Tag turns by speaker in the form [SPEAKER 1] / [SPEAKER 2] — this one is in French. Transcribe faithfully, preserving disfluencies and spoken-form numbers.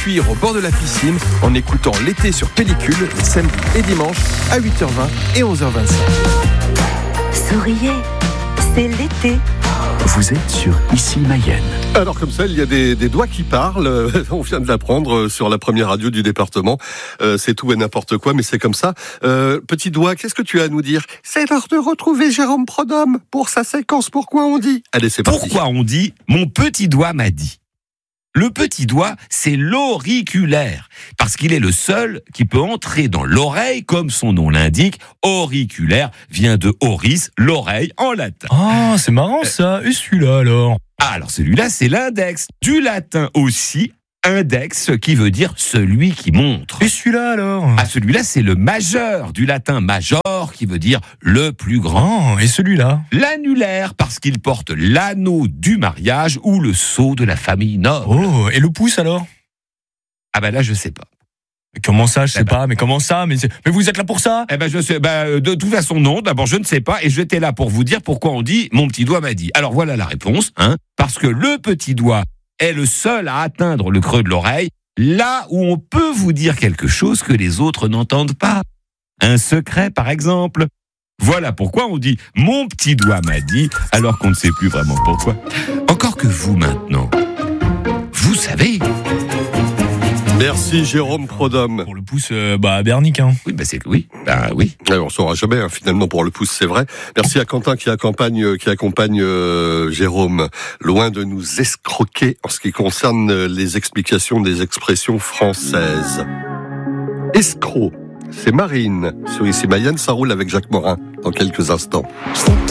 [SPEAKER 1] cuire au bord de la piscine en écoutant l'été sur pellicule les samedis et dimanches à huit heures vingt et onze heures vingt-cinq.
[SPEAKER 2] Souriez, c'est l'été.
[SPEAKER 3] Vous êtes sur Ici Mayenne.
[SPEAKER 4] Alors comme ça, il y a des, des doigts qui parlent. On vient de l'apprendre sur la première radio du département. Euh, c'est tout et n'importe quoi, mais c'est comme ça. Euh, petit doigt, qu'est-ce que tu as à nous dire ? C'est l'heure de retrouver Jérôme Prodhomme pour sa séquence Pourquoi on dit. Allez, c'est parti.
[SPEAKER 5] Pourquoi on dit « Mon petit doigt m'a dit ». Le petit doigt, c'est l'auriculaire, parce qu'il est le seul qui peut entrer dans l'oreille, comme son nom l'indique. Auriculaire vient de auris, l'oreille en latin.
[SPEAKER 6] Ah, c'est marrant ça. Et celui-là alors ?
[SPEAKER 5] Ah, alors celui-là, c'est l'index. Du latin aussi, index, qui veut dire celui qui montre.
[SPEAKER 6] Et celui-là alors ?
[SPEAKER 5] Ah, celui-là, c'est le majeur, du latin major, qui veut dire le plus grand.
[SPEAKER 6] Oh, et celui-là ?
[SPEAKER 5] L'annulaire, parce qu'il porte l'anneau du mariage ou le sceau de la famille noble.
[SPEAKER 6] Oh, et le pouce alors ?
[SPEAKER 5] Ah ben là, je sais pas.
[SPEAKER 6] Mais comment ça, je sais
[SPEAKER 5] Eh ben.
[SPEAKER 6] pas, mais comment ça mais, c'est- mais vous êtes là pour ça ?
[SPEAKER 5] Eh ben je sais, ben de toute façon non. D'abord je ne sais pas et j'étais là pour vous dire pourquoi on dit mon petit doigt m'a dit. Alors voilà la réponse, hein. Parce que le petit doigt est le seul à atteindre le creux de l'oreille, là où on peut vous dire quelque chose que les autres n'entendent pas. Un secret par exemple. Voilà pourquoi on dit mon petit doigt m'a dit alors qu'on ne sait plus vraiment pourquoi. Encore que vous maintenant, vous savez.
[SPEAKER 4] Merci Jérôme Prodhomme.
[SPEAKER 6] Pour le pouce, euh, bah, Bernic, hein.
[SPEAKER 5] Oui, ben c'est oui, ben oui.
[SPEAKER 4] Ouais, on saura jamais hein, finalement pour le pouce, c'est vrai. Merci à Quentin qui accompagne, qui accompagne euh, Jérôme, loin de nous escroquer en ce qui concerne les explications des expressions françaises. Escroc, c'est Marine sur Ici Mayenne, ça roule avec Jacques Morin dans quelques instants.